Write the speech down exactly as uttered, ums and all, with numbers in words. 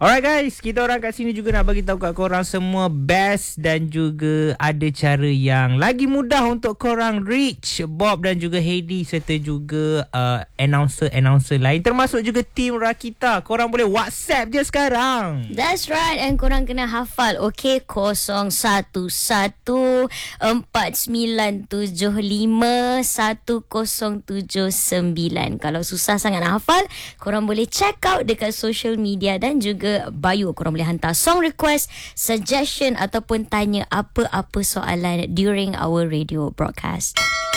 Alright guys, kita orang kat sini juga nak bagi tahu kat korang semua best dan juga ada cara yang lagi mudah untuk korang reach Bob dan juga Heidi serta juga uh, announcer-announcer lain termasuk juga tim Rakita. Korang boleh WhatsApp je sekarang. That's right. And korang kena hafal. Okay, kosong satu satu empat sembilan tujuh lima satu kosong tujuh sembilan. Kalau susah sangat nak hafal, korang boleh check out dekat social media dan juga bio. Korang boleh hantar song request, suggestion ataupun tanya apa-apa soalan during our radio broadcast.